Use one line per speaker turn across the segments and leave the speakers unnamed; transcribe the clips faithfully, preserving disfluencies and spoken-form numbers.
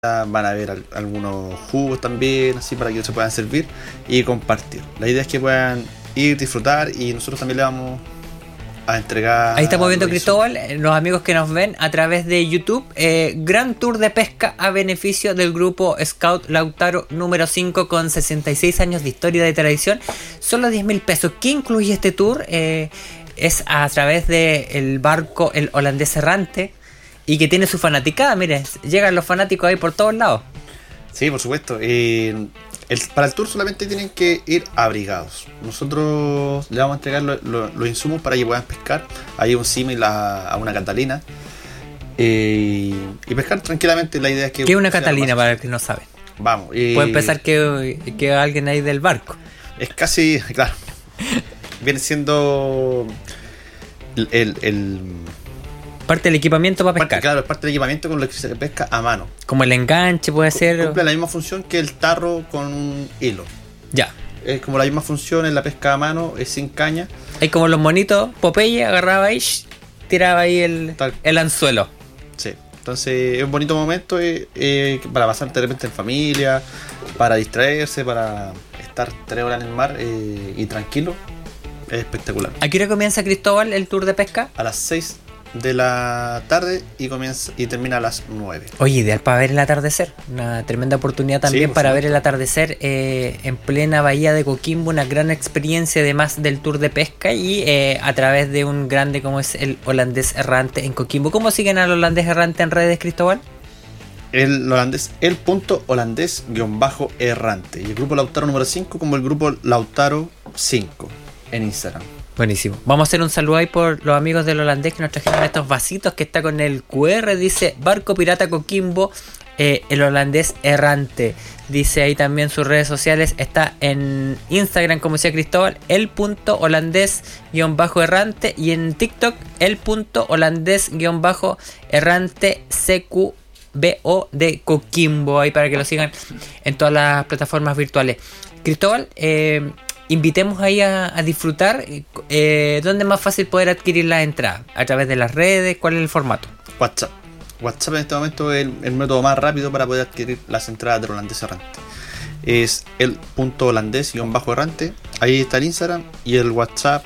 van a haber al, algunos jugos también, así para que se puedan servir y compartir. La idea es que puedan ir, disfrutar y nosotros también le vamos a entregar.
Ahí estamos viendo, Cristóbal, los amigos que nos ven a través de YouTube, eh, gran tour de pesca a beneficio del grupo Scout Lautaro número cinco con sesenta y seis años de historia y de tradición. Solo diez mil pesos. ¿Qué incluye este tour? Eh, es a través del barco El Holandés Errante y que tiene su fanaticada. Miren, llegan los fanáticos ahí por todos lados.
Sí, por supuesto. Eh, el, para el tour solamente tienen que ir abrigados. Nosotros le vamos a entregar lo, lo, los insumos para que puedan pescar. Hay un símil a, a una Catalina. Eh, y pescar tranquilamente. La idea es que...
¿Qué es una Catalina para el que no sabe?
Vamos. Eh,
Puede pensar que, que alguien ahí del barco.
Es casi... Claro. Viene siendo... El... el, el
parte del equipamiento para pescar.
Parte, claro, es parte del equipamiento con lo que se pesca a mano.
Como el enganche puede ser.
Cumple la misma función que el tarro con un hilo.
Ya.
Es como la misma función en la pesca a mano, es sin caña.
Es como los monitos, Popeye agarraba ahí, tiraba ahí el, el anzuelo.
Sí. Entonces es un bonito momento eh, eh, para pasar de repente en familia, para distraerse, para estar tres horas en el mar eh, y tranquilo. Es espectacular.
¿A qué hora comienza, Cristóbal, el tour de pesca?
A las seis de la tarde y comienza y termina a las nueve.
Oye, ideal para ver el atardecer. Una tremenda oportunidad también, sí, para supuesto. ver el atardecer eh, en plena bahía de Coquimbo. Una gran experiencia además del tour de pesca y eh, a través de un grande como es el Holandés Errante en Coquimbo. ¿Cómo siguen al Holandés Errante en redes, Cristóbal?
El holandés, el punto holandés guión bajo errante. Y el grupo Lautaro número cinco como el grupo Lautaro cinco en Instagram.
Buenísimo. Vamos a hacer un saludo ahí por los amigos del Holandés que nos trajeron estos vasitos que está con el cu erre. Dice Barco Pirata Coquimbo, eh, el Holandés Errante. Dice ahí también sus redes sociales. Está en Instagram, como decía Cristóbal, el punto holandés guión bajo errante. Y en TikTok, el punto holandés guión bajo errante C Q B O de Coquimbo. Ahí para que lo sigan en todas las plataformas virtuales. Cristóbal, eh... invitemos ahí a, a disfrutar. Eh, ¿Dónde es más fácil poder adquirir las entradas? ¿A través de las redes? ¿Cuál es el formato?
WhatsApp. WhatsApp en este momento es el, el método más rápido para poder adquirir las entradas del Holandés Errante. Es el punto holandés guión bajo errante. Ahí está el Instagram y el WhatsApp.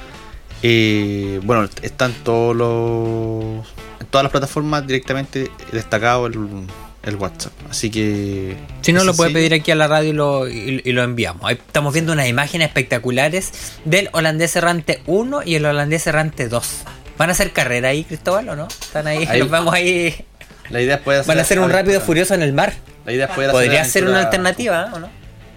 Eh, bueno, están todos los, en todas las plataformas directamente destacado el el WhatsApp, así que
si no lo puede pedir aquí a la radio y lo, y, y lo enviamos. Ahí estamos viendo unas imágenes espectaculares del Holandés Errante uno y el Holandés Errante dos. ¿Van a hacer carrera ahí, Cristóbal, o no? Están ahí, ahí nos vamos ahí.
La idea es poder hacer,
van a hacer un rápido furioso en el mar.
La idea es poder
podría
hacer
ser una alternativa, ¿o no?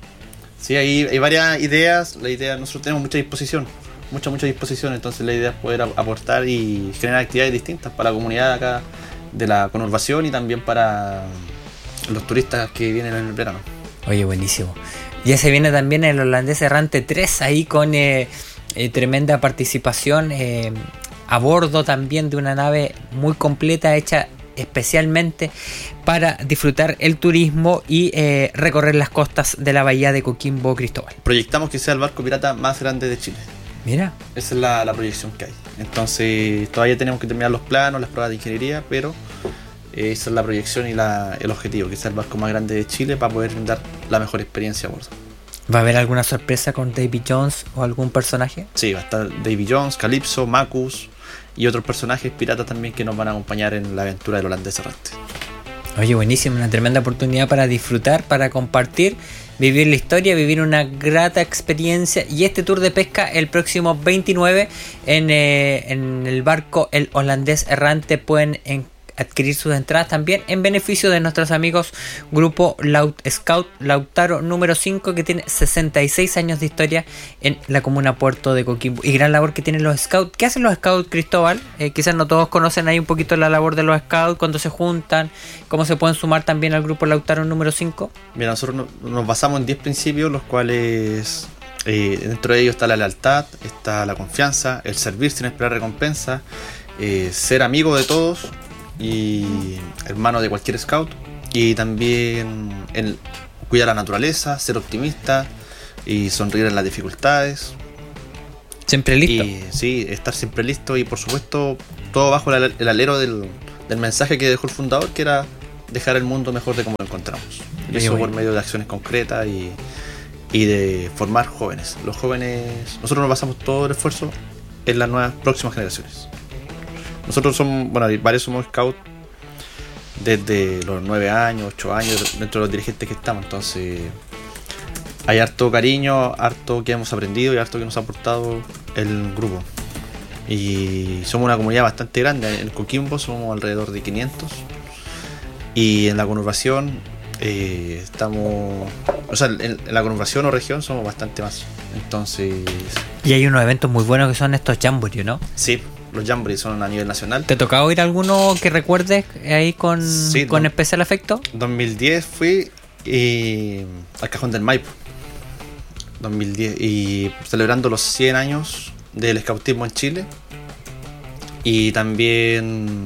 Sí, hay, hay varias ideas. La idea, nosotros tenemos mucha disposición, mucha mucha disposición, entonces la idea es poder aportar y generar actividades distintas para la comunidad acá de la conurbación y también para los turistas que vienen en el verano.
Oye, buenísimo. Ya se viene también el Holandés Errante tres ahí con eh, eh, tremenda participación eh, a bordo también de una nave muy completa hecha especialmente para disfrutar el turismo y eh, recorrer las costas de la bahía de Coquimbo, Cristóbal.
Proyectamos que sea el barco pirata más grande de Chile.
Mira.
Esa es la, la proyección que hay. Entonces todavía tenemos que terminar los planos, las pruebas de ingeniería, pero eh, esa es la proyección y la, el objetivo, que sea el barco más grande de Chile para poder brindar la mejor experiencia a bordo.
¿Va a haber alguna sorpresa con Davy Jones o algún personaje?
Sí, va a estar Davy Jones, Calypso, Macus y otros personajes piratas también que nos van a acompañar en la aventura del Holandés Errante.
Oye, buenísimo, una tremenda oportunidad para disfrutar, para compartir, vivir la historia, vivir una grata experiencia. Y este tour de pesca el próximo veintinueve en, eh, en el barco El Holandés Errante. Pueden en, adquirir sus entradas también en beneficio de nuestros amigos Grupo Laut, Scout Lautaro número cinco, que tiene sesenta y seis años de historia en la comuna Puerto de Coquimbo. Y gran labor que tienen los Scouts. ¿Qué hacen los Scouts, Cristóbal? Eh, quizás no todos conocen ahí un poquito la labor de los Scouts, cuando se juntan, cómo se pueden sumar también al Grupo Lautaro número cinco.
Mira, nosotros nos basamos en diez principios, los cuales eh, dentro de ellos está la lealtad, está la confianza, el servir sin esperar recompensa, eh, ser amigo de todos y hermano de cualquier scout, y también el cuidar la naturaleza, ser optimista y sonreír en las dificultades.
Siempre listo.
Y, sí, estar siempre listo y por supuesto todo bajo el, el alero del, del mensaje que dejó el fundador, que era dejar el mundo mejor de como lo encontramos. Y eso
bueno.
por medio de acciones concretas y, y de formar jóvenes. Los jóvenes, nosotros nos basamos todo el esfuerzo en las nuevas próximas generaciones. Nosotros somos, bueno, varios somos scouts desde los nueve años, ocho años, dentro de los dirigentes que estamos. Entonces hay harto cariño, harto que hemos aprendido y harto que nos ha aportado el grupo. Y somos una comunidad bastante grande. En Coquimbo somos alrededor de quinientos. Y en la conurbación eh, estamos... O sea, en, en la conurbación o región somos bastante más. Entonces...
Y hay unos eventos muy buenos que son estos jamboree, ¿no?
Sí, los jamborees son a nivel nacional.
¿Te tocaba oír alguno que recuerdes ahí con,
Sí,
con
no.
especial afecto?
dos mil diez fui eh, al Cajón del Maipo. dos mil diez. Y celebrando los cien años del escautismo en Chile. Y también...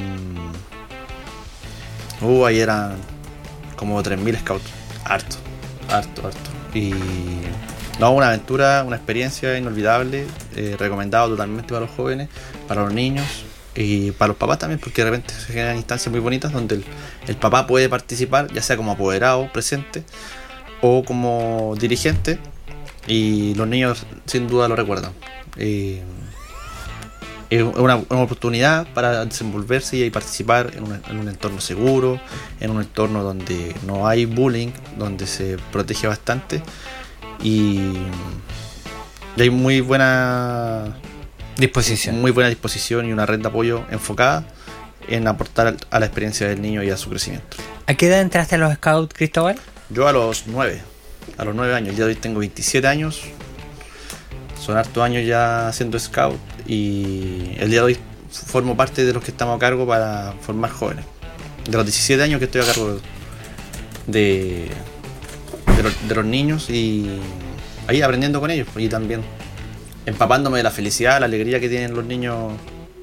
Uh, ahí eran como tres mil scouts. Harto, harto, harto. Y... No, una aventura, una experiencia inolvidable. Eh, recomendado totalmente para los jóvenes, para los niños y para los papás también, porque de repente se generan instancias muy bonitas donde el, el papá puede participar, ya sea como apoderado presente o como dirigente, y los niños sin duda lo recuerdan. Eh, es una, una oportunidad para desenvolverse y participar en un, en un entorno seguro, en un entorno donde no hay bullying, donde se protege bastante y, y hay muy buena
Disposición.
muy buena disposición y una red de apoyo enfocada en aportar a la experiencia del niño y a su crecimiento.
¿A qué edad entraste a los scouts, Cristóbal?
Yo a los nueve, a los nueve años, el día de hoy tengo veintisiete años, son hartos años ya siendo scout y el día de hoy formo parte de los que estamos a cargo para formar jóvenes. De los diecisiete años que estoy a cargo de, de, los, de los niños y ahí aprendiendo con ellos y también empapándome de la felicidad, la alegría que tienen los niños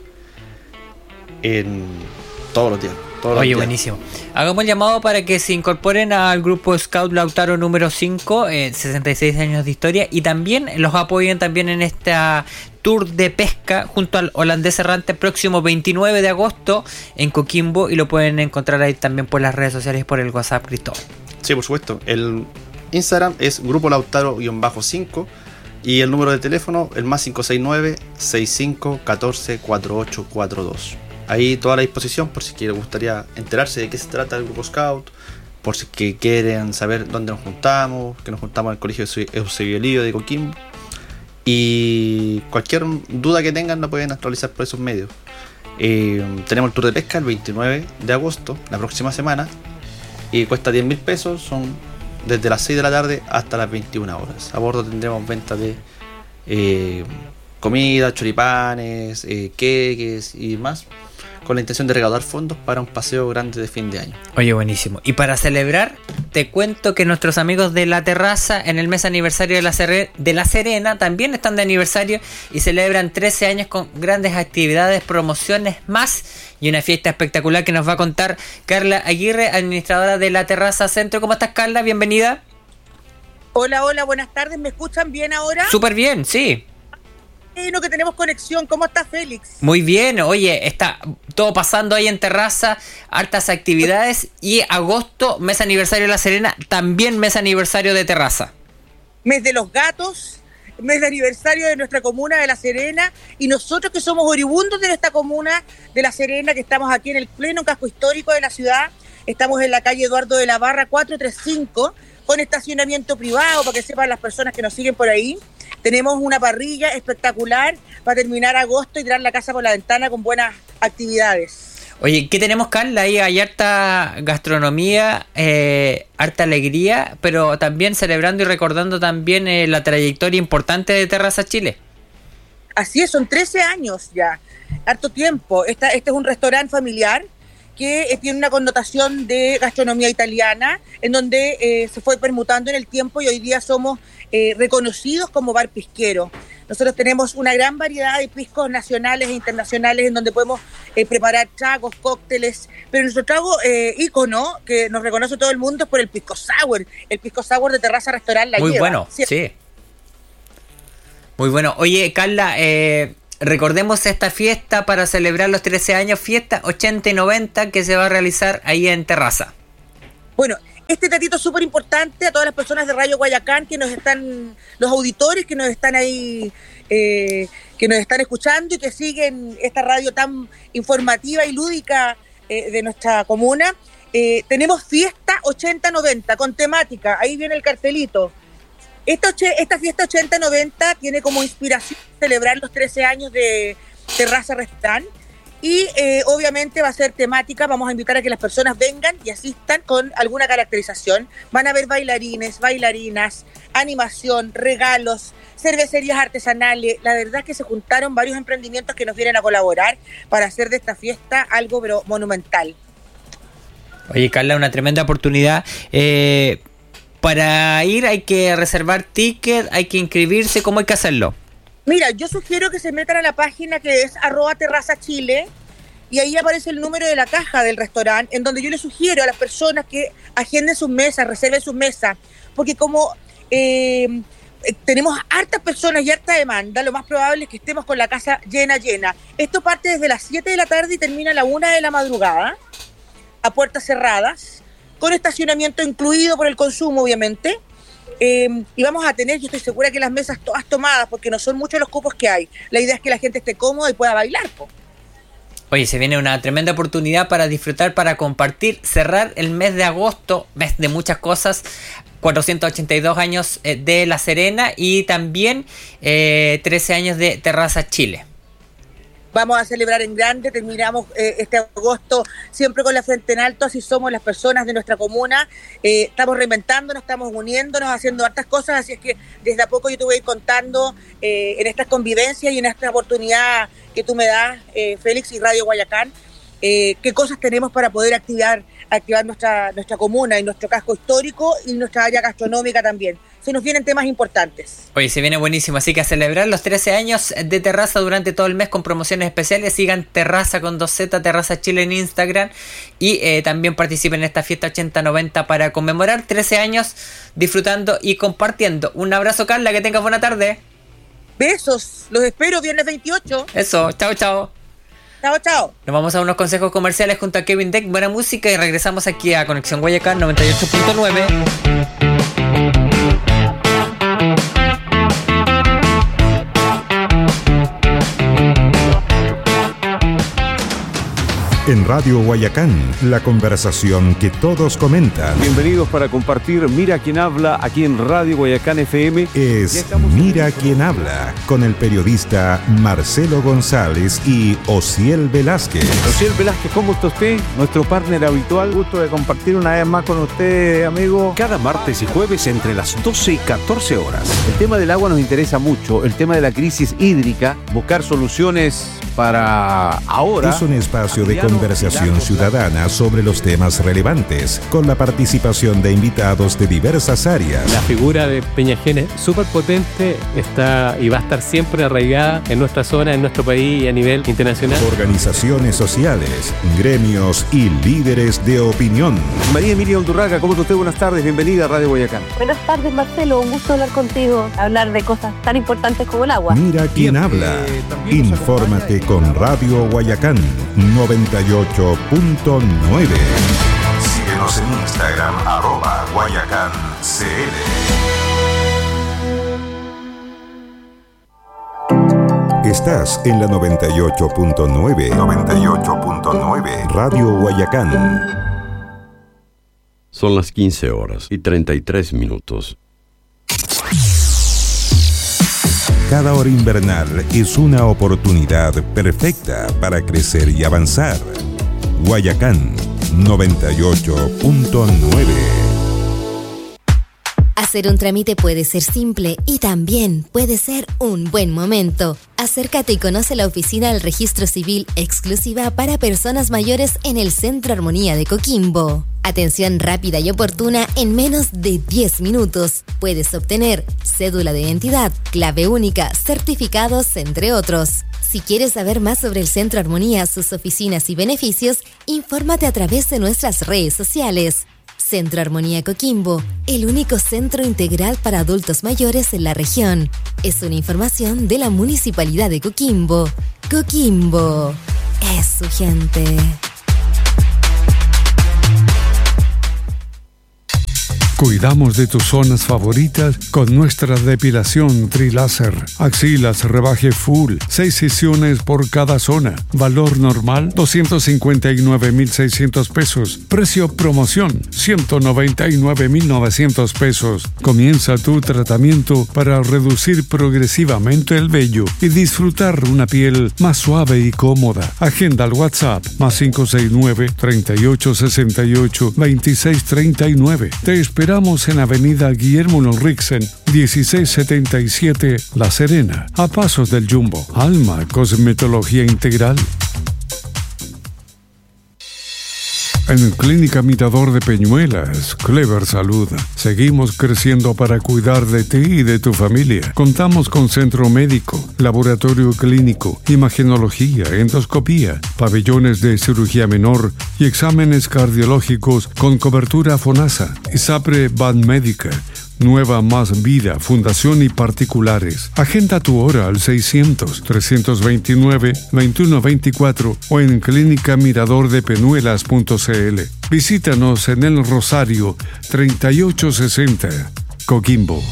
en todos los días. Todos los
Oye,
días.
buenísimo. Hagamos el llamado para que se incorporen al grupo Scout Lautaro número cinco, eh, sesenta y seis años de historia, y también los apoyen también en esta tour de pesca junto al Holandés Errante próximo veintinueve de agosto en Coquimbo, y lo pueden encontrar ahí también por las redes sociales y por el WhatsApp, Cristóbal.
Sí, por supuesto. El Instagram es grupo lautaro cinco y el número de teléfono el más cinco seis nueve, sesenta y cinco, catorce, cuarenta y ocho cuarenta y dos. Ahí toda la disposición por si les gustaría enterarse de qué se trata el grupo Scout, por si que quieren saber dónde nos juntamos, que nos juntamos en el colegio Eusebio Lío de Coquimbo. Y cualquier duda que tengan la pueden actualizar por esos medios. Eh, tenemos el tour de pesca el veintinueve de agosto, la próxima semana, y cuesta diez mil pesos, son desde las seis de la tarde hasta las veintiuna horas. A bordo tendremos venta de eh, comida, choripanes, eh, queques y más, con la intención de recaudar fondos para un paseo grande de fin de año.
Oye, buenísimo. Y para celebrar, te cuento que nuestros amigos de La Terraza, en el mes aniversario de La, Serre- de La Serena, también están de aniversario y celebran trece años con grandes actividades, promociones más y una fiesta espectacular que nos va a contar Carla Aguirre, administradora de La Terraza Centro. ¿Cómo estás, Carla? Bienvenida.
Hola, hola, buenas tardes. ¿Me escuchan bien ahora?
Súper bien, sí.
Bueno, que tenemos conexión. ¿Cómo está Félix?
Muy bien, oye, está todo pasando ahí en Terraza, hartas actividades, y agosto, mes aniversario de La Serena, también mes aniversario de Terraza.
Mes de los gatos, mes de aniversario de nuestra comuna de La Serena, y nosotros que somos oribundos de esta comuna de La Serena, que estamos aquí en el pleno casco histórico de la ciudad, estamos en la calle Eduardo de la Barra cuatrocientos treinta y cinco, con estacionamiento privado, para que sepan las personas que nos siguen por ahí. Tenemos una parrilla espectacular para terminar agosto y tirar la casa por la ventana con buenas actividades.
Oye, ¿qué tenemos, Carla? Ahí hay harta gastronomía, eh, harta alegría, pero también celebrando y recordando también eh, la trayectoria importante de Terraza Chile.
Así es, son trece años ya, harto tiempo. Esta, este es un restaurante familiar que eh, tiene una connotación de gastronomía italiana, en donde eh, se fue permutando en el tiempo y hoy día somos eh, reconocidos como bar pisquero. Nosotros tenemos una gran variedad de piscos nacionales e internacionales en donde podemos eh, preparar tragos, cócteles, pero nuestro trago eh, ícono, que nos reconoce todo el mundo, es por el pisco sour. El pisco sour de Terraza Restaurant La
Muy
Lleva.
bueno, sí. sí. Muy bueno. Oye, Carla, eh, recordemos esta fiesta para celebrar los trece años, fiesta ochenta y noventa, que se va a realizar ahí en Terraza.
Bueno, este datito es súper importante a todas las personas de Radio Guayacán que nos están, los auditores que nos están ahí, eh, que nos están escuchando y que siguen esta radio tan informativa y lúdica eh, de nuestra comuna. Eh, tenemos fiesta ochenta noventa con temática, ahí viene el cartelito. Esta, esta fiesta ochenta noventa tiene como inspiración celebrar los trece años de Terraza Restaurant y eh, obviamente va a ser temática, vamos a invitar a que las personas vengan y asistan con alguna caracterización. Van a haber bailarines, bailarinas, animación, regalos, cervecerías artesanales. La verdad es que se juntaron varios emprendimientos que nos vienen a colaborar para hacer de esta fiesta algo pero monumental.
Oye, Carla, una tremenda oportunidad. Eh, para ir hay que reservar ticket, hay que inscribirse, ¿cómo hay que hacerlo?
Mira, yo sugiero que se metan a la página que es arroba terraza chile y ahí aparece el número de la caja del restaurante, en donde yo les sugiero a las personas que agenden sus mesas, reserven sus mesas, porque como eh, tenemos hartas personas y harta demanda, lo más probable es que estemos con la casa llena, llena. Esto parte desde las siete de la tarde y termina a la una de la madrugada, a puertas cerradas, con estacionamiento incluido por el consumo, obviamente. Eh, y vamos a tener, yo estoy segura que las mesas todas tomadas, porque no son muchos los cupos que hay. La idea es que la gente esté cómoda y pueda bailar, po.
Oye, se viene una tremenda oportunidad para disfrutar, para compartir, cerrar el mes de agosto, mes de muchas cosas, cuatrocientos ochenta y dos años eh, de La Serena y también eh, trece años de Terraza Chile.
Vamos a celebrar en grande, terminamos eh, este agosto siempre con la frente en alto, así somos las personas de nuestra comuna, eh, estamos reinventándonos, estamos uniéndonos, haciendo hartas cosas, así es que desde a poco yo te voy a ir contando eh, en estas convivencias y en esta oportunidad que tú me das, eh, Félix y Radio Guayacán, eh, qué cosas tenemos para poder activar, activar nuestra, nuestra comuna y nuestro casco histórico y nuestra área gastronómica también. Se nos vienen temas importantes.
Oye, se viene buenísimo, así que a celebrar los trece años de Terraza durante todo el mes con promociones especiales. Sigan Terraza con dos Z, Terraza Chile en Instagram y eh, también participen en esta fiesta ochenta noventa para conmemorar trece años disfrutando y compartiendo. Un abrazo, Carla, que tengas buena tarde.
Besos, los espero viernes veintiocho.
Eso, chao, chao.
Chao, chao.
Nos vamos a unos consejos comerciales junto a Kevin Deck, buena música y regresamos aquí a Conexión Guayacán noventa y ocho punto nueve.
En Radio Guayacán, la conversación que todos comentan.
Bienvenidos para compartir Mira Quién Habla aquí en Radio Guayacán F M.
Es Mira Quién Habla, con el periodista Marcelo González y Osiel Velázquez.
Osiel Velázquez, ¿cómo está usted? Nuestro partner habitual.
Gusto de compartir una vez más con usted, amigo.
Cada martes y jueves entre las doce y catorce horas. El tema del agua nos interesa mucho, el tema de la crisis hídrica, buscar soluciones para ahora.
Es un espacio de conversación ciudadana sobre los temas relevantes, con la participación de invitados de diversas áreas.
La figura de Peñajén es súper potente, está y va a estar siempre arraigada en nuestra zona, en nuestro país y a nivel internacional.
Organizaciones sociales, gremios y líderes de opinión.
María Emilia Undurraga, ¿cómo está usted? Buenas tardes, bienvenida a Radio Guayacán.
Buenas tardes, Marcelo, un gusto hablar contigo, hablar de cosas tan importantes como el agua.
Mira Quién
Bien,
Habla.
eh,
Infórmate con Radio Guayacán noventa y ocho punto nueve. Síguenos en Instagram, arroba Guayacán C L. Estás en la noventa y ocho punto nueve. noventa y ocho punto nueve. Radio Guayacán.
Son las quince horas y treinta y tres minutos.
Cada hora invernal es una oportunidad perfecta para crecer y avanzar. Guayacán noventa y ocho punto nueve.
Hacer un trámite puede ser simple y también puede ser un buen momento. Acércate y conoce la oficina del Registro Civil exclusiva para personas mayores en el Centro Armonía de Coquimbo. Atención rápida y oportuna en menos de diez minutos. Puedes obtener cédula de identidad, clave única, certificados, entre otros. Si quieres saber más sobre el Centro Armonía, sus oficinas y beneficios, infórmate a través de nuestras redes sociales. Centro Armonía Coquimbo, el único centro integral para adultos mayores en la región. Es una información de la Municipalidad de Coquimbo. Coquimbo es su gente.
Cuidamos de tus zonas favoritas con nuestra depilación Triláser. Axilas rebaje full, seis sesiones por cada zona. Valor normal, doscientos cincuenta y nueve mil seiscientos pesos. Precio promoción, ciento noventa y nueve mil novecientos pesos. Comienza tu tratamiento para reducir progresivamente el vello y disfrutar una piel más suave y cómoda. Agenda al WhatsApp, más cinco seis nueve, treinta y ocho sesenta y ocho, veintiséis treinta y nueve. Te esperamos en Avenida Guillermo Ulrichsen, dieciséis setenta y siete, La Serena, a pasos del Jumbo. Alma Cosmetología Integral. En Clínica Mirador de Peñuelas, Clever Salud, seguimos creciendo para cuidar de ti y de tu familia. Contamos con centro médico, laboratorio clínico, imagenología, endoscopía, pabellones de cirugía menor y exámenes cardiológicos con cobertura FONASA, ISAPRE Banmédica, Nueva Más Vida, Fundación y particulares. Agenda tu hora al seiscientos, trescientos veintinueve, veintiuno veinticuatro o en clínica mirador de peñuelas punto c l. Visítanos en El Rosario, treinta y ocho sesenta, Coquimbo.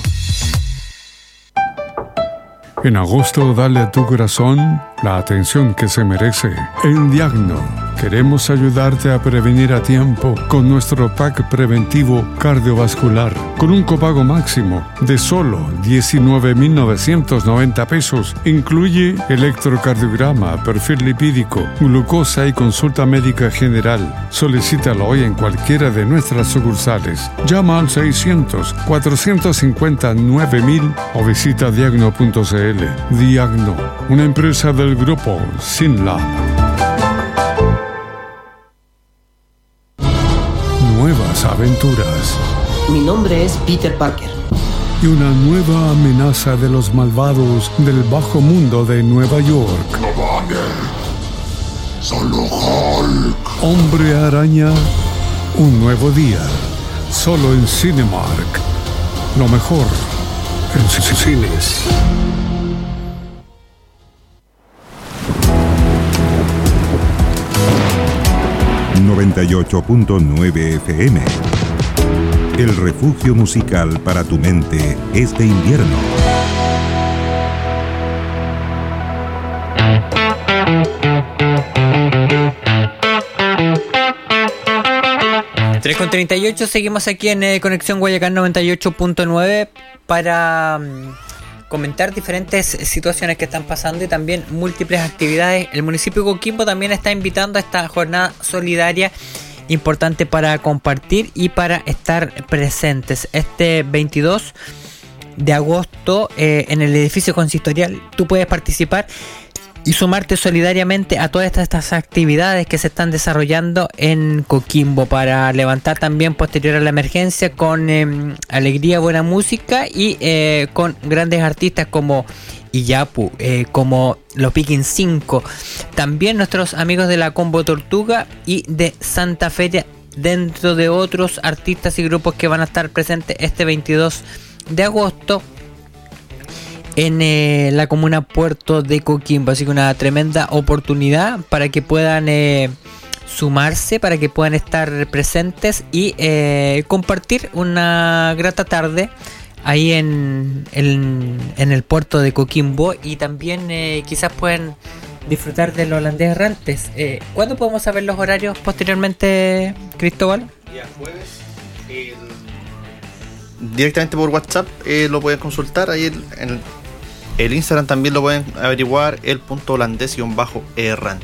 En agosto, dale a tu corazón la atención que se merece. En Diagno, queremos ayudarte a prevenir a tiempo con nuestro pack preventivo cardiovascular, con un copago máximo de solo diecinueve mil novecientos noventa pesos. Incluye electrocardiograma, perfil lipídico, glucosa y consulta médica general. Solicítalo hoy en cualquiera de nuestras sucursales. Llama al seiscientos, cuatrocientos cincuenta, nueve mil o visita diagno punto c l. Diagno, una empresa del grupo Synlab. Nuevas aventuras.
Mi nombre es Peter Parker.
Y una nueva amenaza de los malvados del bajo mundo de Nueva York.
No vale. Solo Hulk.
Hombre Araña, un nuevo día. Solo en Cinemark. Lo mejor en cines.
noventa y ocho punto nueve F M. El refugio musical para tu mente este invierno.
tres con treinta y ocho, seguimos aquí en eh, Conexión Guayacán noventa y ocho punto nueve para um, comentar diferentes situaciones que están pasando y también múltiples actividades. El municipio de Coquimbo también está invitando a esta jornada solidaria importante para compartir y para estar presentes. Este veintidós de agosto eh, en el edificio consistorial tú puedes participar y sumarte solidariamente a todas estas, estas actividades que se están desarrollando en Coquimbo para levantar también posterior a la emergencia con eh, alegría, buena música y eh, con grandes artistas como Iyapu, eh, como los Pikin cinco, también nuestros amigos de la Combo Tortuga y de Santa Feria, dentro de otros artistas y grupos que van a estar presentes este veintidós de agosto en eh, la comuna Puerto de Coquimbo. Así que una tremenda oportunidad para que puedan eh, sumarse, para que puedan estar presentes y eh, compartir una grata tarde ahí en, en, en el puerto de Coquimbo, y también eh, quizás pueden disfrutar del holandés errantes. Eh, ¿Cuándo podemos saber los horarios posteriormente, Cristóbal?
Día jueves. El... Directamente por WhatsApp eh, lo pueden consultar. Ahí el, en el Instagram también lo pueden averiguar, el punto holandés-errante.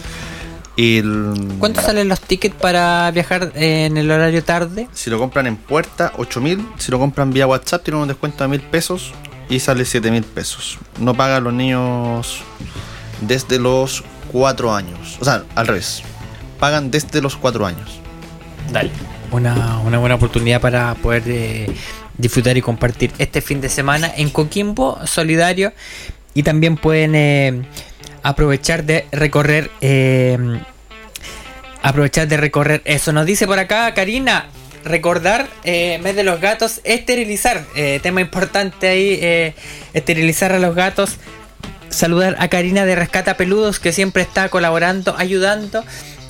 El...
¿Cuánto salen los tickets para viajar en el horario tarde?
Si lo compran en puerta, ocho mil. Si lo compran vía WhatsApp, tienen un descuento de mil pesos y sale siete mil pesos. No pagan los niños desde los cuatro años. O sea, al revés. Pagan desde los cuatro años.
Dale. Una, una buena oportunidad para poder eh, disfrutar y compartir este fin de semana en Coquimbo solidario. Y también pueden... Eh, aprovechar de recorrer eh, aprovechar de recorrer eso. Nos dice por acá Karina, recordar eh, mes de los gatos, esterilizar, eh, tema importante ahí, eh, esterilizar a los gatos. Saludar a Karina de Rescata Peludos, que siempre está colaborando, ayudando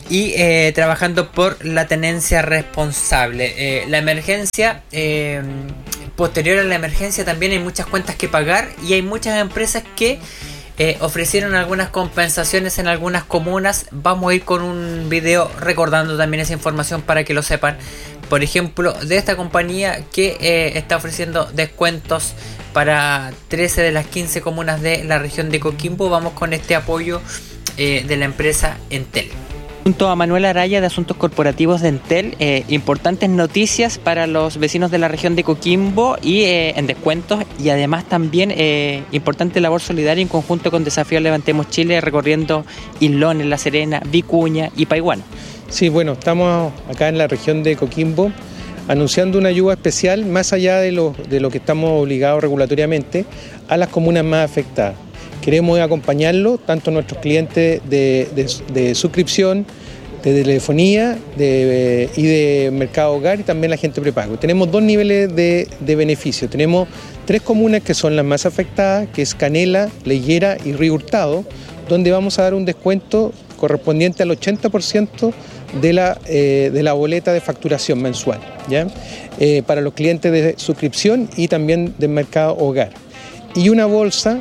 y eh, trabajando por la tenencia responsable. Eh, la emergencia, eh, posterior a la emergencia también hay muchas cuentas que pagar y hay muchas empresas que eh, ofrecieron algunas compensaciones en algunas comunas. Vamos a ir con un video recordando también esa información para que lo sepan. Por ejemplo, de esta compañía que eh, está ofreciendo descuentos para trece de las quince comunas de la región de Coquimbo. Vamos con este apoyo eh, de la empresa Entel.
Junto a Manuel Araya de Asuntos Corporativos de Entel, eh, importantes noticias para los vecinos de la región de Coquimbo y eh, en descuentos, y además también eh, importante labor solidaria en conjunto con Desafío Levantemos Chile, recorriendo Islón, La Serena, Vicuña y Paihuano.
Sí, bueno, estamos acá en la región de Coquimbo anunciando una ayuda especial más allá de lo, de lo que estamos obligados regulatoriamente a las comunas más afectadas. Queremos acompañarlo, tanto nuestros clientes de, de, de suscripción, de telefonía de, y de mercado hogar, y también la gente prepago. Tenemos dos niveles de, de beneficio. Tenemos tres comunas que son las más afectadas, que es Canela, Leyera y Río Hurtado, donde vamos a dar un descuento correspondiente al ochenta por ciento de la, eh, de la boleta de facturación mensual, ¿ya? Eh, para los clientes de suscripción y también del mercado hogar. Y una bolsa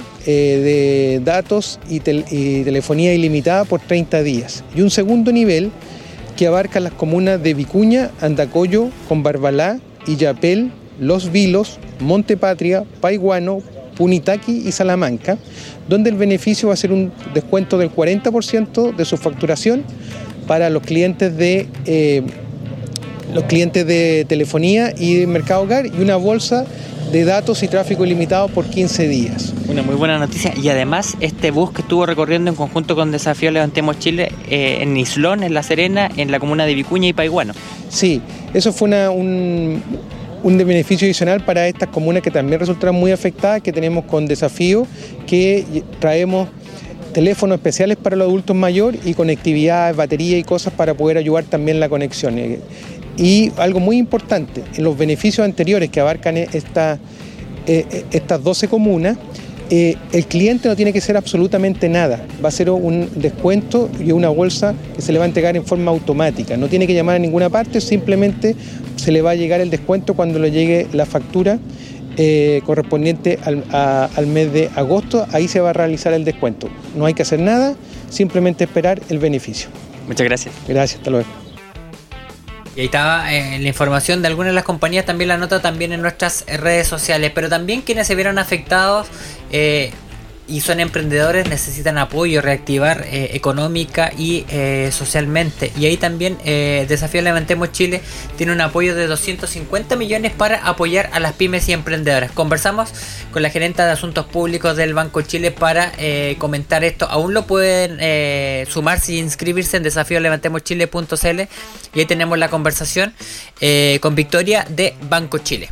eh, de datos y, tel y telefonía ilimitada por treinta días. Y un segundo nivel que abarca las comunas de Vicuña, Andacollo, Combarbalá, Illapel, Los Vilos, Montepatria, Paihuano, Punitaqui y Salamanca, donde el beneficio va a ser un descuento del cuarenta por ciento de su facturación para los clientes de, eh, los clientes de telefonía y de mercado hogar, y una bolsa de datos y tráfico ilimitado por quince días.
Una muy buena noticia, y además este bus que estuvo recorriendo en conjunto con Desafío Levantemos Chile eh, en Islón, en La Serena, en la comuna de Vicuña y Paihuano.
Sí, eso fue una, un, un beneficio adicional para estas comunas que también resultaron muy afectadas, que tenemos con Desafío, que traemos teléfonos especiales para los adultos mayores y conectividad, batería y cosas para poder ayudar también la conexión. Y algo muy importante, en los beneficios anteriores que abarcan esta, eh, estas doce comunas, eh, el cliente no tiene que hacer absolutamente nada. Va a ser un descuento y una bolsa que se le va a entregar en forma automática. No tiene que llamar a ninguna parte, simplemente se le va a llegar el descuento cuando le llegue la factura eh, correspondiente al, a, al mes de agosto. Ahí se va a realizar el descuento. No hay que hacer nada, simplemente esperar el beneficio.
Muchas gracias.
Gracias, hasta luego.
Y ahí estaba eh, la información de algunas de las compañías, también la nota también en nuestras redes sociales. Pero también quienes se vieron afectados eh, y son emprendedores necesitan apoyo, reactivar eh, económica y eh, socialmente. Y ahí también eh, Desafío Levantemos Chile tiene un apoyo de doscientos cincuenta millones para apoyar a las pymes y emprendedores. Conversamos con la gerenta de Asuntos Públicos del Banco Chile para eh, comentar esto. Aún lo pueden eh, sumarse y inscribirse en desafío levantemos chile punto c l, y ahí tenemos la conversación eh, con Victoria de Banco Chile.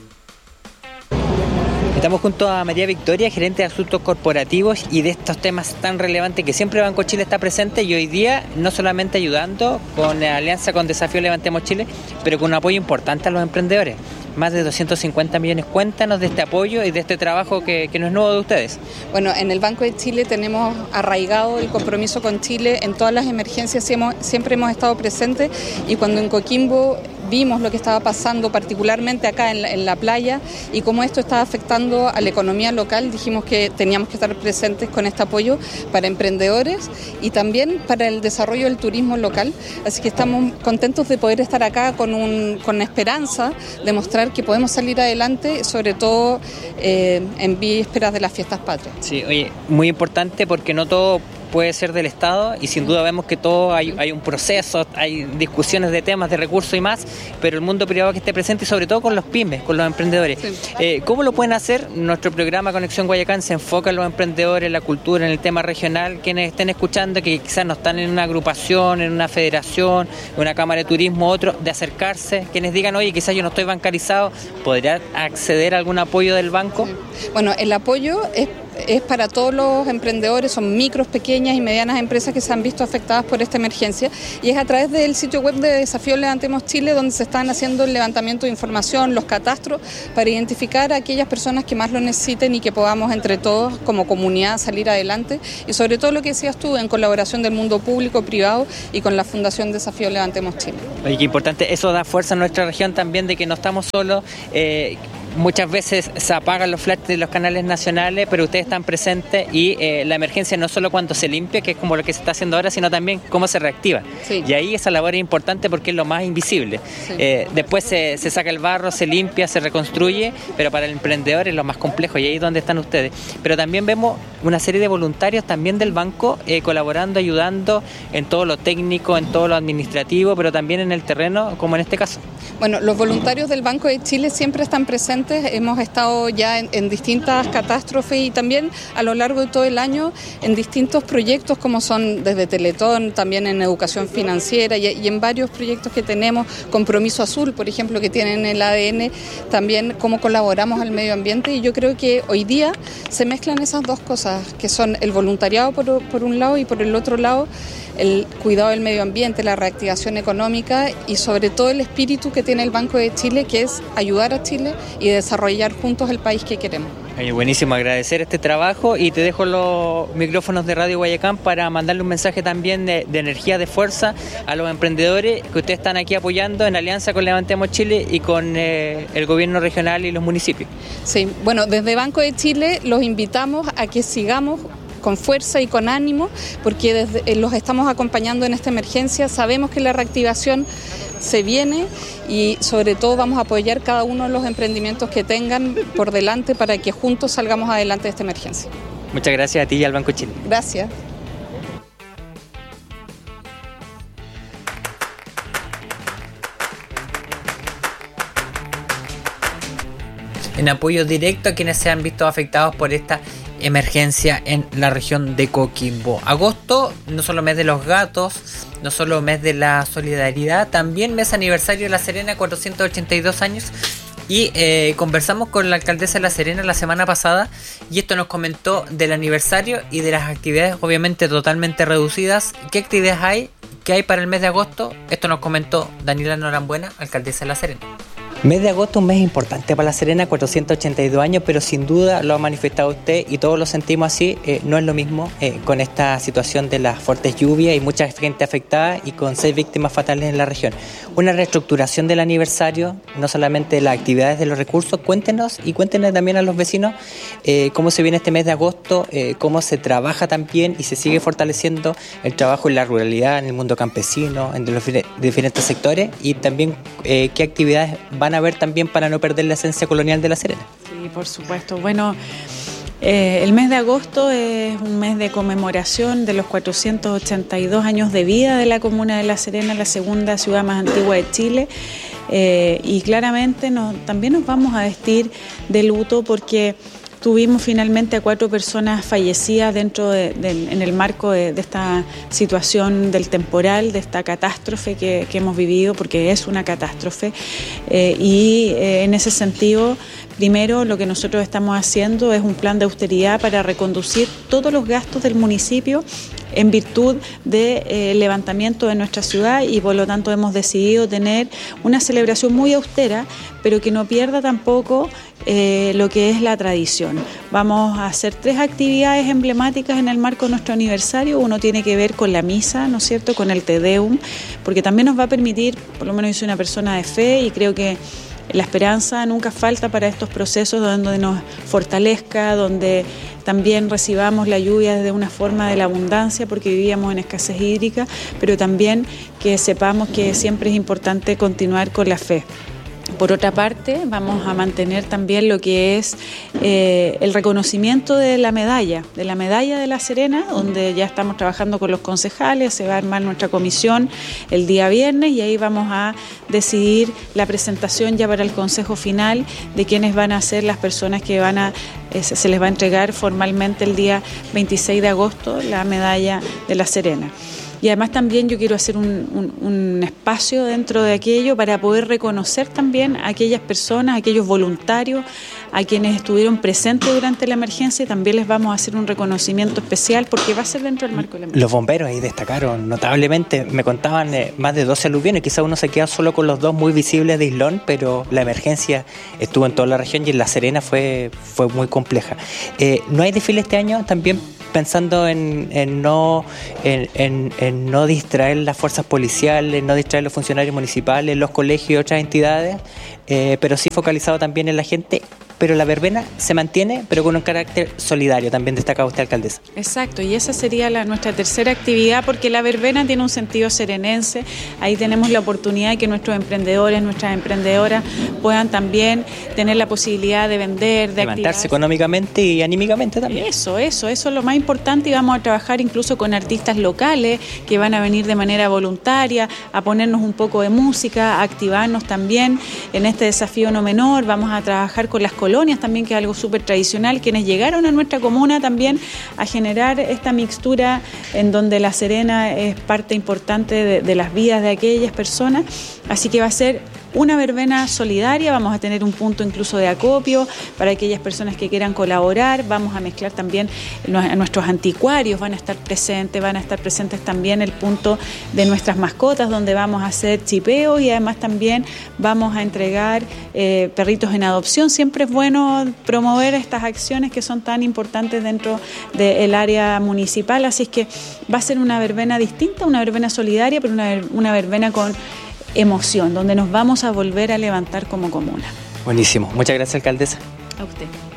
Estamos junto a María Victoria, gerente de Asuntos Corporativos y de estos temas tan relevantes que siempre Banco Chile está presente, y hoy día no solamente ayudando con la alianza con Desafío Levantemos Chile, pero con un apoyo importante a los emprendedores. Más de doscientos cincuenta millones. Cuéntanos de este apoyo y de este trabajo que, que no es nuevo de ustedes.
Bueno, en el Banco de Chile tenemos arraigado el compromiso con Chile. En todas las emergencias siempre hemos estado presentes, y cuando en Coquimbo vimos lo que estaba pasando, particularmente acá en la, en la playa, y cómo esto estaba afectando a la economía local, dijimos que teníamos que estar presentes con este apoyo para emprendedores y también para el desarrollo del turismo local. Así que estamos contentos de poder estar acá con, un, con esperanza de mostrar que podemos salir adelante, sobre todo eh, en vísperas de las fiestas patrias.
Sí, oye, muy importante, porque no todo puede ser del Estado, y sin duda vemos que todo hay, hay un proceso, hay discusiones de temas, de recursos y más, pero el mundo privado que esté presente, y sobre todo con los pymes, con los emprendedores. Sí. Eh, ¿Cómo lo pueden hacer? Nuestro programa Conexión Guayacán se enfoca en los emprendedores, en la cultura, en el tema regional. Quienes estén escuchando, que quizás no están en una agrupación, en una federación, en una cámara de turismo, otro, de acercarse, quienes digan, oye, quizás yo no estoy bancarizado, ¿podría acceder a algún apoyo del banco?
Sí. Bueno, el apoyo es es para todos los emprendedores, son micros, pequeñas y medianas empresas que se han visto afectadas por esta emergencia, y es a través del sitio web de Desafío Levantemos Chile donde se están haciendo el levantamiento de información, los catastros, para identificar a aquellas personas que más lo necesiten y que podamos entre todos como comunidad salir adelante, y sobre todo lo que decías tú, en colaboración del mundo público, privado y con la Fundación Desafío Levantemos Chile.
Oye, qué importante, eso da fuerza a nuestra región también, de que no estamos solos. eh, Muchas veces se apagan los flashes de los canales nacionales, pero ustedes están presentes, y eh, la emergencia no solo cuando se limpia, que es como lo que se está haciendo ahora, sino también cómo se reactiva. Sí. Y ahí esa labor es importante porque es lo más invisible. Sí. Eh, después se, se saca el barro, se limpia, se reconstruye, pero para el emprendedor es lo más complejo, y ahí es donde están ustedes. Pero también vemos una serie de voluntarios también del banco eh, colaborando, ayudando en todo lo técnico, en todo lo administrativo, pero también en el terreno, como en este caso.
Bueno, los voluntarios del Banco de Chile siempre están presentes. Hemos estado ya en, en distintas catástrofes y también a lo largo de todo el año en distintos proyectos, como son desde Teletón, también en educación financiera y, y en varios proyectos que tenemos, Compromiso Azul, por ejemplo, que tienen el A D N, también cómo colaboramos al medio ambiente, y yo creo que hoy día se mezclan esas dos cosas, que son el voluntariado por, por un lado y por el otro lado el cuidado del medio ambiente, la reactivación económica y sobre todo el espíritu que tiene el Banco de Chile, que es ayudar a Chile y desarrollar juntos el país que queremos.
Oye, buenísimo, agradecer este trabajo, y te dejo los micrófonos de Radio Guayacán para mandarle un mensaje también de, de energía, de fuerza a los emprendedores que ustedes están aquí apoyando en alianza con Levantemos Chile y con eh, el gobierno regional y los municipios.
Sí, bueno, desde Banco de Chile los invitamos a que sigamos con fuerza y con ánimo, porque desde, eh, los estamos acompañando en esta emergencia. Sabemos que la reactivación se viene y sobre todo vamos a apoyar cada uno de los emprendimientos que tengan por delante para que juntos salgamos adelante de esta emergencia.
Muchas gracias a ti y al Banco Chile.
Gracias.
En apoyo directo a quienes se han visto afectados por esta emergencia en la región de Coquimbo. Agosto, no solo mes de los gatos, no solo mes de la solidaridad, también mes aniversario de La Serena, cuatrocientos ochenta y dos años. Y eh, conversamos con la alcaldesa de La Serena la semana pasada, y esto nos comentó del aniversario y de las actividades obviamente totalmente reducidas. ¿Qué actividades hay? ¿Qué hay para el mes de agosto? Esto nos comentó Daniela Norambuena, alcaldesa de La Serena.
Mes de agosto, un mes importante para La Serena, cuatrocientos ochenta y dos años, pero sin duda lo ha manifestado usted y todos lo sentimos así, eh, no es lo mismo eh, con esta situación de las fuertes lluvias y mucha gente afectada y con seis víctimas fatales en la región. Una reestructuración del aniversario, no solamente de las actividades de los recursos, cuéntenos y cuéntenos también a los vecinos eh, cómo se viene este mes de agosto, eh, cómo se trabaja también y se sigue fortaleciendo el trabajo en la ruralidad, en el mundo campesino, en los diferentes sectores, y también eh, qué actividades van a ver también para no perder la esencia colonial de La Serena.
Sí, por supuesto. Bueno, eh, el mes de agosto es un mes de conmemoración de los cuatrocientos ochenta y dos años de vida de la comuna de La Serena, la segunda ciudad más antigua de Chile, eh, y claramente nos, también nos vamos a vestir de luto porque tuvimos finalmente a cuatro personas fallecidas dentro de, de, en el marco de, de esta situación del temporal, de esta catástrofe que, que hemos vivido, porque es una catástrofe. Eh, y eh, en ese sentido, primero lo que nosotros estamos haciendo es un plan de austeridad para reconducir todos los gastos del municipio en virtud del de, eh, levantamiento de nuestra ciudad, y por lo tanto hemos decidido tener una celebración muy austera, pero que no pierda tampoco eh, lo que es la tradición. Vamos a hacer tres actividades emblemáticas en el marco de nuestro aniversario. Uno tiene que ver con la misa, ¿no es cierto?, con el Te Deum, porque también nos va a permitir, por lo menos yo soy una persona de fe y creo que la esperanza nunca falta para estos procesos, donde nos fortalezca, donde también recibamos la lluvia de una forma de la abundancia, porque vivíamos en escasez hídrica, pero también que sepamos que siempre es importante continuar con la fe. Por otra parte, vamos a mantener también lo que es eh, el reconocimiento de la medalla, de la medalla de La Serena, donde ya estamos trabajando con los concejales, se va a armar nuestra comisión el día viernes y ahí vamos a decidir la presentación ya para el consejo final de quiénes van a ser las personas que van a, eh, se les va a entregar formalmente el día veintiséis de agosto la medalla de La Serena. Y además también yo quiero hacer un, un, un espacio dentro de aquello para poder reconocer también a aquellas personas, a aquellos voluntarios, a quienes estuvieron presentes durante la emergencia. También les vamos a hacer un reconocimiento especial porque va a ser dentro del marco de la emergencia.
Los bomberos ahí destacaron notablemente, me contaban eh, más de doce aluviones, quizá uno se queda solo con los dos muy visibles de Islón, pero la emergencia estuvo en toda la región y en La Serena fue, fue muy compleja. Eh, ¿No hay desfile este año? También pensando en, en, no, en, en, en no distraer las fuerzas policiales, no distraer los funcionarios municipales, los colegios y otras entidades, eh, pero sí focalizado también en la gente. Pero la verbena se mantiene, pero con un carácter solidario, también destacaba usted, alcaldesa.
Exacto, y esa sería la, nuestra tercera actividad, porque la verbena tiene un sentido serenense. Ahí tenemos la oportunidad de que nuestros emprendedores, nuestras emprendedoras puedan también tener la posibilidad de vender, de
levantarse económicamente y anímicamente también.
Eso, eso, eso es lo más importante, y vamos a trabajar incluso con artistas locales que van a venir de manera voluntaria a ponernos un poco de música, a activarnos también en este desafío no menor. Vamos a trabajar con las colonias también, que es algo súper tradicional, quienes llegaron a nuestra comuna también a generar esta mixtura en donde La Serena es parte importante de, de las vidas de aquellas personas. Así que va a ser una verbena solidaria, vamos a tener un punto incluso de acopio para aquellas personas que quieran colaborar. Vamos a mezclar también a nuestros anticuarios, van a estar presentes, van a estar presentes también el punto de nuestras mascotas, donde vamos a hacer chipeo, y además también vamos a entregar eh, perritos en adopción. Siempre es bueno promover estas acciones que son tan importantes dentro del área municipal, así es que va a ser una verbena distinta, una verbena solidaria, pero una, una verbena con emoción, donde nos vamos a volver a levantar como comuna.
Buenísimo. Muchas gracias, alcaldesa.
A usted.